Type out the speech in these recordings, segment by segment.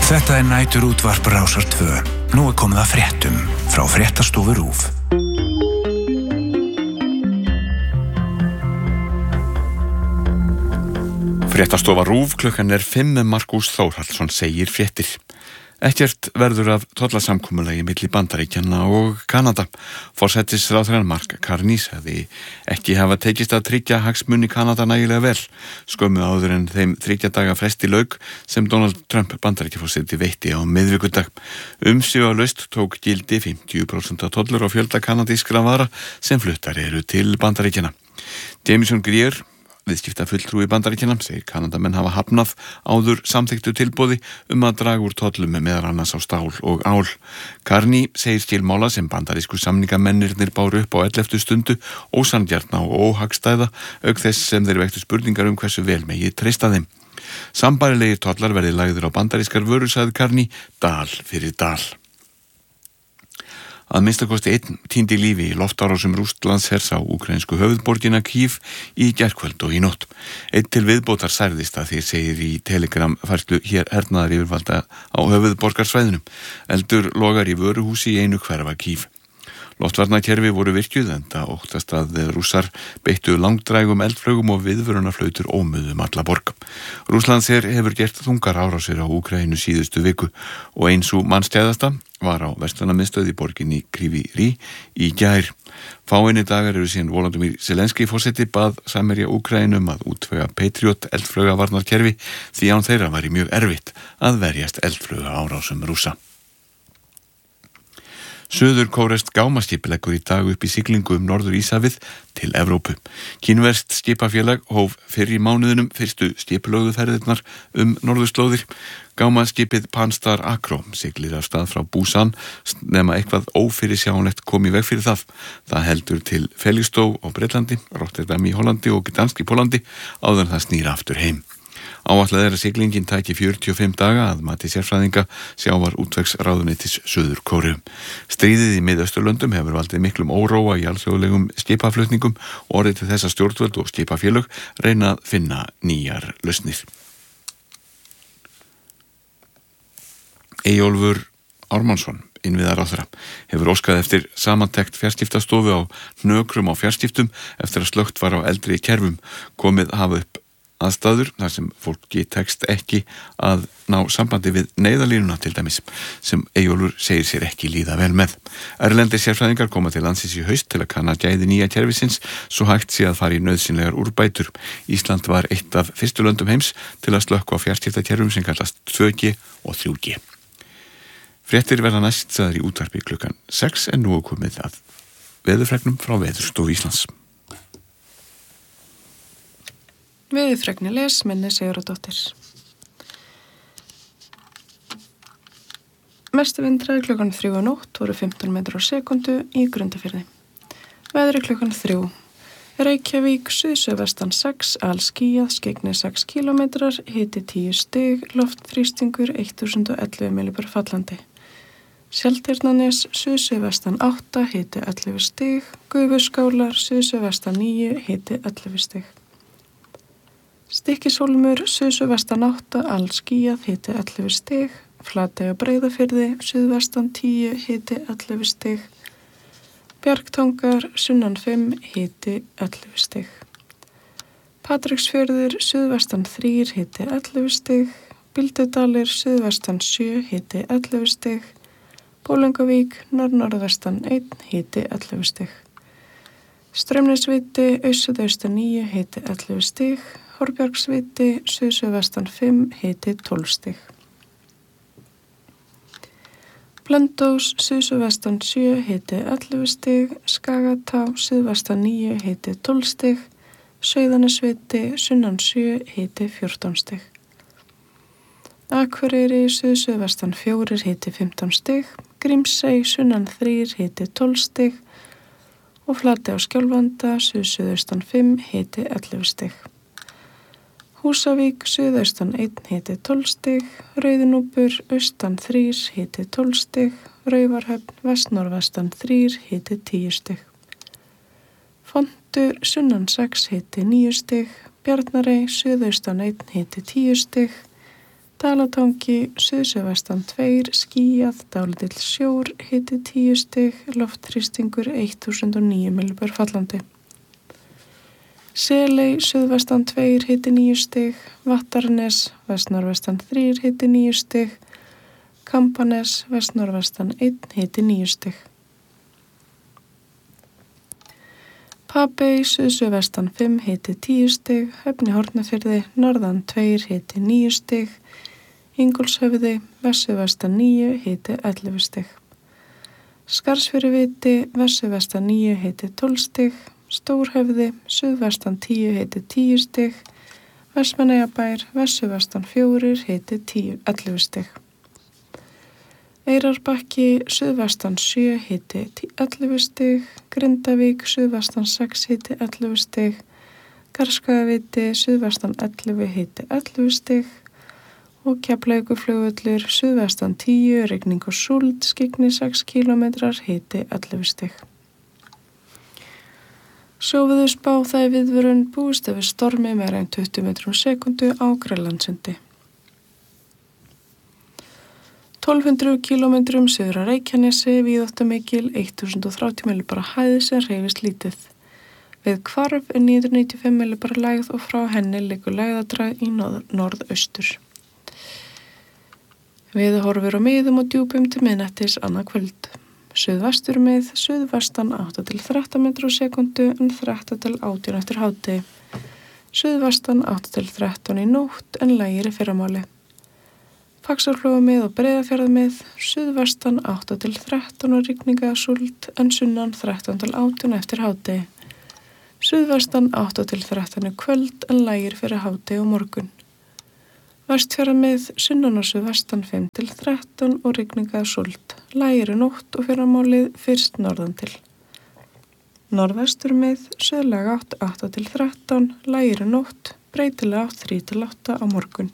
Þetta nætur útvarp Rásar 2. Nú komið að fréttum frá Fréttastofu RÚV. Fréttastofa RÚV, klukkan 5. Markús Þórhallsson segir fréttir. Ekkert verður af tollasamkomulagi milli Bandaríkjanna og Kanada. Forsætisráðherrann Mark Carney sagði ekki hafa tekist að tryggja hagsmuni Kanada nægilega vel. Skömmu áður en þeim 30 daga fresti lauk sem Donald Trump Bandaríkjaforseti veitti á miðvikudag. Umsvifalaust tók gildi 50% tollur á fjölda kanadískra vara sem fluttar eru til Bandaríkjanna. Jameson Greer, viðskiptafulltrúi Bandaríkjanna, segir Kanadamenn hafa hafnað áður samþykktu tilboði að draga úr tollum meðal annars á stál og ál. Carney segir skilmála sem bandarísku samningamennirnir báru upp á 11. stundu ósanngjarna og óhagstæða, auk þess sem þeir vektu spurningar hversu vel megi treysta þeim. Sambærilegir tollar verði lagðir á bandarískar vörur, sagði Carney, dal fyrir dal. Að minnstakosti 1 týndi lífi í loftárásum Rússlandshers á úkraínsku höfuðborgina Kyiv í gærkvöld og í nótt. 1 til viðbótar særðist, að því segir í Telegram-færslu hér hernaðar yfirvalda á höfuðborgarsvæðinum. Eldur logar í vöruhúsi í einu hverfa Kyiv. Loftvarnakerfi voru virkjuð, enda óttast að Rússar beittu langdrægum eldflaugum og viðvörunarflautur ómuðum alla borg. Rússlandsher hefur gert þungar árásir á Úkraínu síðustu viku og ein sú mannstæðasta var á verslunarmiðstöð í borginni Kryvyi Rih í gær. Fáeinir dagar eru síðan Volodymyr Zelenský forseti bað Samherja Úkraínu að útvega Patriot eldflaugavarnarkerfi, því án þeirra væri mjög erfitt að verjast eldflauga árásum Rússa. Suður-kóreskt gámaskip leggur í dag upp í siglingu Norður Íshafið til Evrópu. Kínverskt skipafélag hóf fyrr í mánuðinum fyrstu skipulögðu ferðirnar norðurslóðir. Gámaskipið Panstar Acro siglir af stað frá Busan nema eitthvað ófyrirsjáanlegt kom í veg fyrir það. Það heldur til Felixstowe á Bretlandi, Rotterdam í Hollandi og Gdansk í Pólandi áður en það snýr aftur heim. Áætlað að siglingin tæki 45 daga að mati sérfræðinga sjávar útvegsráðuneytis Suður-Kóreu. Stríðið í Miðausturlöndum hefur valdið miklum óróa í alþjóðlegum skipaflutningum og orðið til þess að stjórnvöld og skipafélög reyna að finna nýjar lausnir. Eyjólfur Ármannsson, innviðaráðherra, hefur óskað eftir samantekt fjarskiptastofu á hnökrum á fjarskiptum eftir að slökkt var á eldri kerfum. Komið hafa upp aðstæður þar sem fólki tekst ekki að ná sambandi við neyðarlínuna til dæmis, sem Eyjólfur segir sér ekki líða vel með. Erlendir sérfræðingar koma til landsins í haust til að kanna gæði nýja kerfisins svo hægt sé að fara í nauðsynlegar úrbætur. Ísland var eitt af fyrstu löndum heims til að slökkva á fjarskiptakerfum sem kallast 2G og 3G. Fréttir verða næst sagðar í útvarpi klukkan 6 en nú er komið að veðurfregnum frá Veðurstofu Íslands. Veðurfregni les minni Sigurðardóttir. Mestu vindhraði klukkan 3 nótt voru 15 metrar á sekundu í Grundarfirði. Veðri klukkan 3. Reykjavík, suðsuðvestan 6, alskýjað, skyggni 6 km, hiti 10 stig, loftþrýstingur 1011 millibur fallandi. Seltjarnarnes, suðsuðvestan 8, hiti 11 stig, Gufuskálar, suðsuðvestan 9, hiti 11 stig. Stykkishólmur, suðsuðvestan 8, alskýjað, hiti 11 stig, Flatey á Breiðafirði, suðvestan 10, hiti 11 stig, Bjargtangar, sunnan 5, hiti 11 stig. Patreksfjörður, suðvestan 3, hiti 11 stig, Bíldudalir, suðvestan 7, hiti 11 stig, Bólingavík, norðnorðvestan 1, hiti 11 stig. Straumnesviti, aussuðaustan 9, hiti 11 stig, Horbjargsviti, suðsuðvestan 5, hiti 12 stig. Blönduós, suðsuðvestan 7, hiti 11 stig, Skagatá, suðvestan 9, hiti 12 stig, Sauðanesviti, sunnan 7, hiti 14 stig. Akureyri, suðsuðvestan 4, hiti 15 stig, Grímsey, sunnan 3, hiti 12 stig og Flatey á Skjálfanda, suðsuðaustan 5, hiti 11 stig. Húsavík, suðaustan 1, hiti 12 stig, Rauðinúpur, austan 3, hiti 12 stig, Raufarhöfn, vestnorðvestan 3, hiti 10 stig. Fontur, sunnan 6, hiti 9 stig, Bjarnarey, suðaustan 1, hiti 10 stig, Dalatangi, suðsuðvestan 2, skýjað, dálítill sjór, hiti 10 stig, loftþrýstingur 1009 millibör fallandi. Seley, suðvestan 2, hiti 9 stig, Vattarnes, vestnorvestan 3, hiti 9 stig, Kampanes, vestnorvestan 1, hiti 9 stig. Papey, suðsuðvestan 5, hiti 10 stig, Höfn í Hornafirði, norðan 2, hiti 9 stig, Ingólfshöfði, vesturvestan 9, hiti 11 stig. Skarðsfjöruviti, vesturvestan 9, hiti 12 stig, Stórhöfði, suðvestan 10, hiti 10 stig, Vestmannaeyjabær, vesturvestan 4, hiti 11 stig. Eyrarbakki, suðvestan 7, hiti 11 stig, Grindavík, suðvestan 6, hiti 11 stig, Garðskagaviti, suðvestan 11, hiti 11 stig og Keflavíkurflugvöllur, suðvestan 10, rigning og súld, skyggni 6 km, hiti 11 stig. Sjóveðurspá, það viðvörun, búist yfir stormi meira en 20 metrum á sekundu á Grænlandssundi. 1200 km suður að Reykjanesi, víðáttumikil 1030 millibara hæð sem hreyfist lítið. Við Hvarf 995 millibara lægð og frá henni liggur lægðadrag í norðaustur. Við horfir á miðum og djúpum til miðnættis annað kvöld. Suðvestur með, suðvestan 8 til 13 metrar á sekundu en 13 til 18 eftir hádegi. Suðvestan 8 til 13 í nótt en lægir í fyrramáli. Faxaflóa með og Breiðafjarðar með, suðvestan 8 til 13 og rigninga súld en sunnan 13 til 18 eftir hádegi. Suðvestan 8 til 13 í kvöld en lægir fyrir hádegi og morgun. Vestfjarðar með, sunnan og suðvestan 5 til 13 og rigninga súld. Lægir í nótt og fyrramálið fyrst norðan til. Norðvestur með, suðlæg átt 8 til 13, lægir í nótt, breytileg átt 3 til 8 á morgun.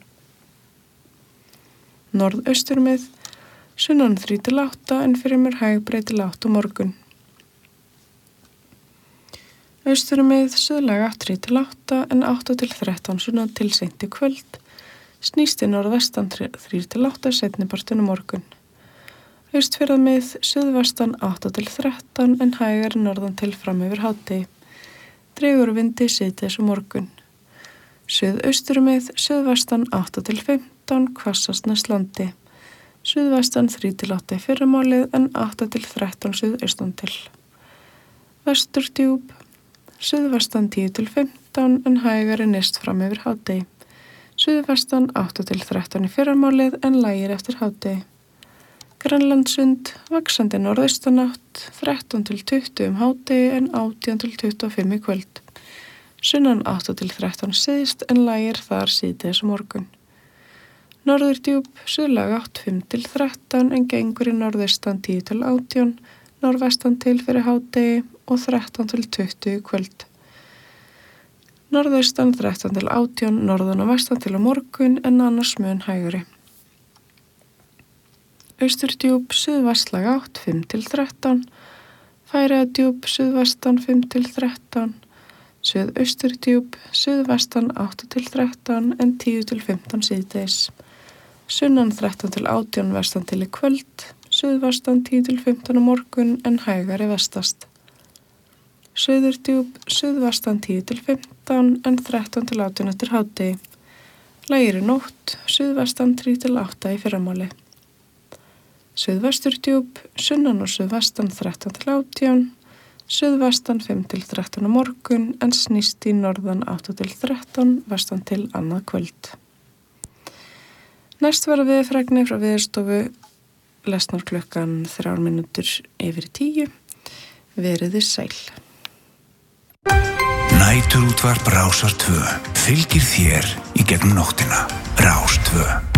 Norðaustur með, sunnan 3 til 8 en fremur hæg breytileg átt á morgun. Austur með, suðlæg átt 3 til 8 en 8 til 13 sunnan til seint í kvöld. Snýst í norðvestan 3 til 8 seinnipartinn á morgun. Austfjarðar með, suðvestan 8 til 13 en hægari norðan til fram yfir hádegi. Dregur vindi síðdegis á morgun. Suðaustur með, suðvestan 8 til 15, hvassast næst landi. Suðvestan 3 til 8 í fyrramálið en 8 til 13 suðaustan til. Vesturdjúp, suðvestan 10 til 15 en hægari nyrst fram yfir hádegi. Suðvestan 8 til 13 í fyrramálið en lægir eftir hádegi. Grænlandssund, vaxandi norðaustanátt, 13 til 20 hádegi en 18 til 25 í kvöld. Sunnan 8 til 13 syðst en lægir þar síðdegis á morgun. Norðurdjúp, suðlæg átt 5 til 13 en gengur í norðaustan 10 til 18, norðvestan til fyrir hádegi og 13 til 20 í kvöld. Norðaustan 13 til 18, norðan og vestan til á morgun en annars mun hægari. Austurdjúp, suðvestlæg átt 5 til 13, Færeyjadjúp, suðvestan 5 til 13, Suðausturdjúp, suðvestan 8 til 13 en 10 til 15 síðdegis. Sunnan 13 til 18 vestan til í kvöld, suðvestan 10 til 15 á morgun en hægari vestast. Suðurdjúp, suðvestan 10 til 15 en 13 til 18 eftir hádegi. Lægir í nótt, suðvestan 3 til 8 í fyrramáli. Suðvesturdjúp, sunnan og suðvestan 13 til 18, suðvestan 5 til 13 á morgun en snýst í norðan 8 til 13 vestan til annað kvöld. Næst verða veðurfregnir frá Veðurstofu lesnar klukkan 3 mínútur yfir 10. Veriði sæl. Næturútvarp Rásar 2 fylgir þér í gegnum nóttina. Rás 2.